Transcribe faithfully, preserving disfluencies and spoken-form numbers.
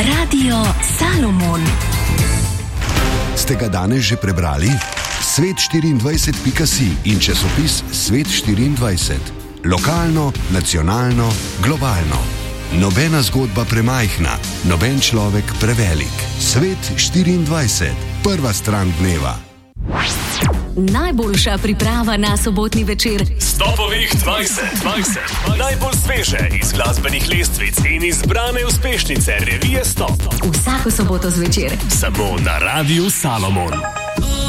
Radio Salomon. Ste ga danes že prebrali? svet štiriindvajset pika si in časopis Svet štiriindvajset. Lokalno, nacionalno, globalno. Nobena zgodba premajhna, noben človek prevelik. Svet štiriindvajset. Prva stran dneva. Najboljša priprava na sobotni večer. Stopovih dvajset dvajset. Najbolj sveže iz glasbenih lestvic in izbrane uspešnice revije Stop. Vsako soboto zvečer. Samo na Radiu Salomon.